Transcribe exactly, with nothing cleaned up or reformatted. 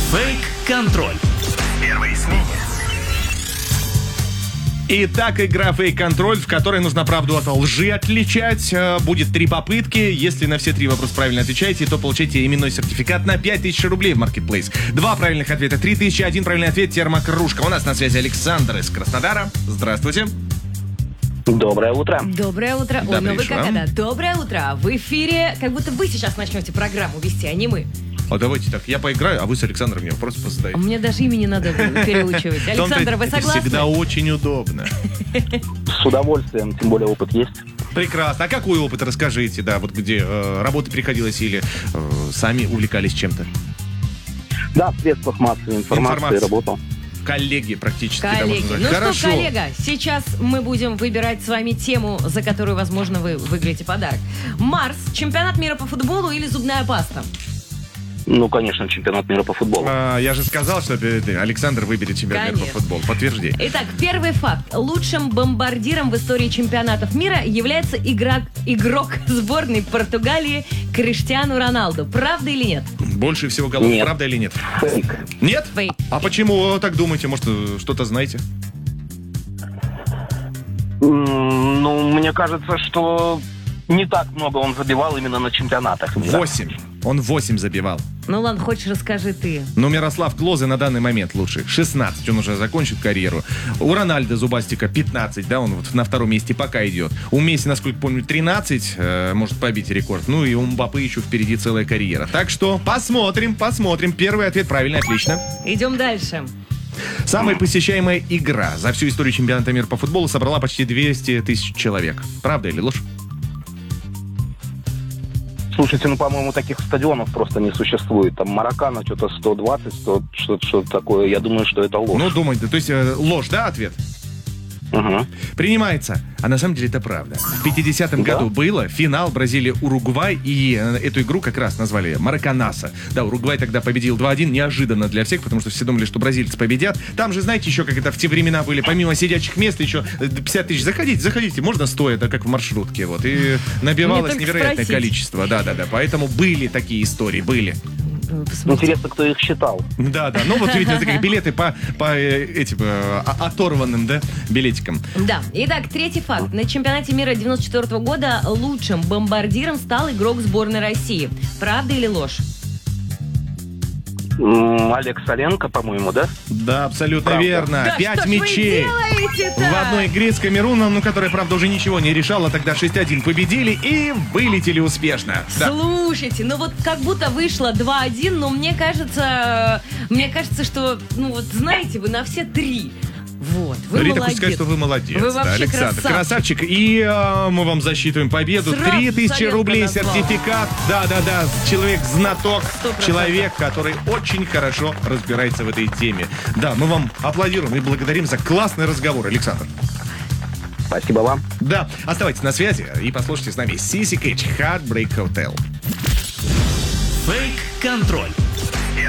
Фейк-контроль. Первой смене. Итак, игра «Фейк-контроль», в которой нужно правду от лжи отличать. Будет три попытки. Если на все три вопроса правильно отвечаете, то получаете именной сертификат на пять тысяч рублей в Marketplace. Два правильных ответа — три тысячи, один правильный ответ — термокружка. У нас на связи Александр из Краснодара. Здравствуйте. Доброе утро. Доброе утро. Ой, ну вы как это? Доброе утро. В эфире, как будто вы сейчас начнете программу вести, а не мы. А давайте так, я поиграю, а вы с Александром мне вопросы позадаете. Мне даже имени надо переучивать. Александр, вы согласны? Это всегда очень удобно. С удовольствием, тем более опыт есть. Прекрасно. А какой опыт, расскажите, да, вот где э, работа приходилось или э, сами увлекались чем-то? Да, в средствах массовой информации, информации. работал. Коллеги практически. Коллеги. Да, ну Хорошо. что, коллега, сейчас мы будем выбирать с вами тему, за которую, возможно, вы выиграете подарок. Марс, чемпионат мира по футболу или зубная паста? Ну, конечно, чемпионат мира по футболу. А, я же сказал, что Александр выберет чемпионат мира по футболу. Подтвержди. Итак, первый факт. Лучшим бомбардиром в истории чемпионатов мира является игрок, игрок сборной Португалии Криштиану Роналду. Правда или нет? Больше всего голов. Нет. Правда или нет? Фейк. Нет? Фейк. А почему вы так думаете? Может, что-то знаете? М, Ну, мне кажется, что не так много он забивал именно на чемпионатах мира. Восемь. Он восемь забивал. Ну ладно, хочешь, расскажи ты. Но Мирослав Клозе на данный момент лучше. шестнадцать, он уже закончит карьеру. У Рональда Зубастика пятнадцать, да, он вот на втором месте пока идет. У Месси, насколько помню, тринадцать, э, может побить рекорд. Ну и у Мбаппе еще впереди целая карьера. Так что посмотрим, посмотрим. Первый ответ правильный, отлично. Идем дальше. Самая посещаемая игра за всю историю чемпионата мира по футболу собрала почти двести тысяч человек. Правда или ложь? Слушайте, ну, по-моему, таких стадионов просто не существует. Там Маракана что-то сто двадцать, сто, что-то, что-то такое. Я думаю, что это ложь. Ну, думайте, то есть э, ложь, да, ответ? Угу. Принимается. А на самом деле это правда. В пятидесятом Да? году было финал Бразилия-Уругвай, и э, эту игру как раз назвали Мараканаса. Да, Уругвай тогда победил два один, неожиданно для всех, потому что все думали, что бразильцы победят. Там же, знаете, еще как это в те времена были, помимо сидячих мест, еще пятьдесят тысяч. Заходите, заходите, можно стоя, да, как в маршрутке, вот. И набивалось невероятное спросить. количество. Да-да-да, поэтому были такие истории, были. Посмотрите. Интересно, кто их считал. Да, да. Ну вот видите, это как билеты по, по э, этим э, оторванным, да, билетикам. Да. Итак, третий факт. На чемпионате мира девяносто четвёртого года лучшим бомбардиром стал игрок сборной России. Правда или ложь? М, Олег Соленко, по-моему, да? Да, абсолютно Правда. верно. Да Пять что ж вы мячей. делаете-то? В одной игре с Камеруном, ну, которая, правда, уже ничего не решала, тогда шесть один победили и вылетели успешно. Да. Слушайте, ну вот как будто вышло два один, но мне кажется, мне кажется, что, ну вот знаете, вы на все три. Вот, вы Рита, молодец. хочет сказать, что вы молодец. Вы да, вообще Александр, красавчик. И э, мы вам засчитываем победу. Сразу Три тысячи Соленко рублей назвал. сертификат. Да-да-да, человек-знаток, Сто процентов. человек, который очень хорошо разбирается в этой теме. Да, мы вам аплодируем и благодарим за классный разговор, Александр. Спасибо вам. Да, оставайтесь на связи и послушайте с нами Сиси Кэтч, Heartbreak Hotel. Фейк-контроль.